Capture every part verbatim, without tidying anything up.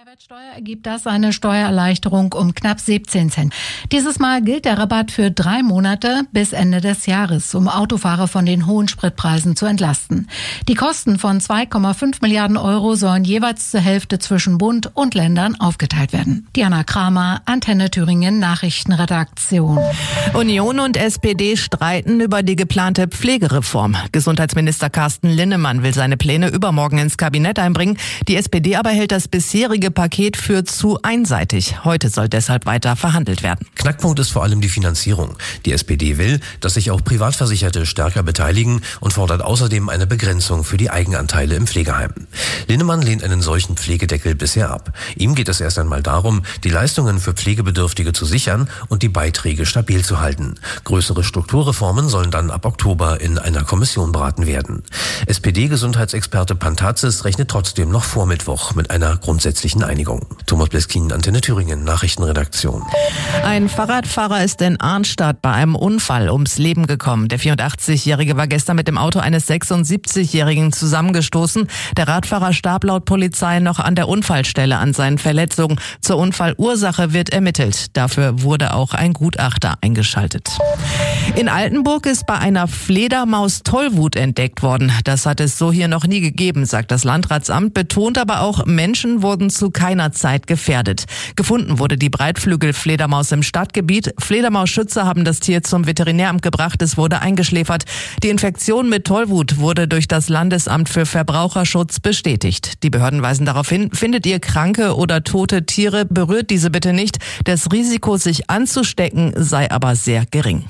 Mehrwertsteuer ergibt das eine Steuererleichterung um knapp siebzehn Cent. Dieses Mal gilt der Rabatt für drei Monate bis Ende des Jahres, um Autofahrer von den hohen Spritpreisen zu entlasten. Die Kosten von zwei Komma fünf Milliarden Euro sollen jeweils zur Hälfte zwischen Bund und Ländern aufgeteilt werden. Diana Kramer, Antenne Thüringen Nachrichtenredaktion. Union und S P D streiten über die geplante Pflegereform. Gesundheitsminister Carsten Linnemann will seine Pläne übermorgen ins Kabinett einbringen. Die S P D aber hält das bisherige Paket für zu einseitig. Heute soll deshalb weiter verhandelt werden. Knackpunkt ist vor allem die Finanzierung. Die S P D will, dass sich auch Privatversicherte stärker beteiligen und fordert außerdem eine Begrenzung für die Eigenanteile im Pflegeheim. Linnemann lehnt einen solchen Pflegedeckel bisher ab. Ihm geht es erst einmal darum, die Leistungen für Pflegebedürftige zu sichern und die Beiträge stabil zu halten. Größere Strukturreformen sollen dann ab Oktober in einer Kommission beraten werden. S P D-Gesundheitsexperte Pantazis rechnet trotzdem noch vor Mittwoch mit einer grundsätzlichen Einigung. Thomas Bleskin, Antenne Thüringen, Nachrichtenredaktion. Ein Fahrradfahrer ist in Arnstadt bei einem Unfall ums Leben gekommen. Der vierundachtzigjährige war gestern mit dem Auto eines sechsundsiebzigjährigen zusammengestoßen. Der Radfahrer starb laut Polizei noch an der Unfallstelle an seinen Verletzungen. Zur Unfallursache wird ermittelt. Dafür wurde auch ein Gutachter eingeschaltet. In Altenburg ist bei einer Fledermaus Tollwut entdeckt worden. Das hat es so hier noch nie gegeben, sagt das Landratsamt, betont aber auch, Menschen wurden zu keiner Zeit gefährdet. Gefunden wurde die Breitflügelfledermaus im Stadtgebiet. Fledermausschützer haben das Tier zum Veterinäramt gebracht. Es wurde eingeschläfert. Die Infektion mit Tollwut wurde durch das Landesamt für Verbraucherschutz bestätigt. Die Behörden weisen darauf hin, findet ihr kranke oder tote Tiere, berührt diese bitte nicht. Das Risiko, sich anzustecken, sei aber sehr gering.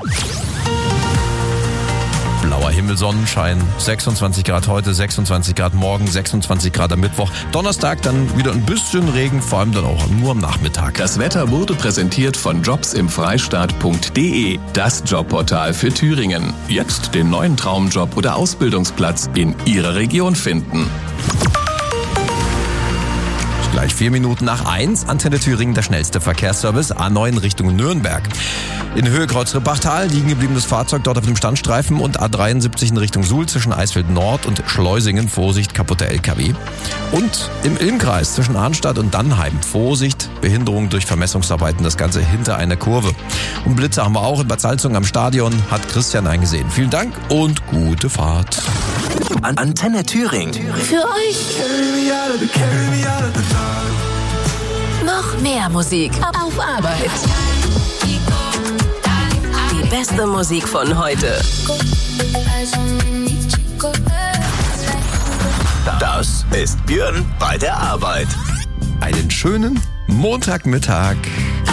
Blauer Himmel, Sonnenschein, sechsundzwanzig Grad heute, sechsundzwanzig Grad morgen, sechsundzwanzig Grad am Mittwoch. Donnerstag dann wieder ein bisschen Regen, vor allem dann auch nur am Nachmittag. Das Wetter wurde präsentiert von jobs im freistaat punkt de, das Jobportal für Thüringen. Jetzt den neuen Traumjob oder Ausbildungsplatz in Ihrer Region finden. Gleich vier Minuten nach eins, Antenne Thüringen, der schnellste Verkehrsservice, A neun Richtung Nürnberg. In Höhe Kreuz-Rippachtal liegen gebliebenes Fahrzeug dort auf dem Standstreifen und A dreiundsiebzig in Richtung Suhl zwischen Eisfeld Nord und Schleusingen, Vorsicht, kaputter L K W. Und im Ilmkreis zwischen Arnstadt und Dannheim, Vorsicht, Behinderung durch Vermessungsarbeiten, das Ganze hinter einer Kurve. Und Blitze haben wir auch in Bad Salzung am Stadion, hat Christian eingesehen. Vielen Dank und gute Fahrt. An Antenne Thüringen. Für euch noch mehr Musik auf Arbeit. Die beste Musik von heute. Das ist Björn bei der Arbeit. Einen schönen Montagmittag.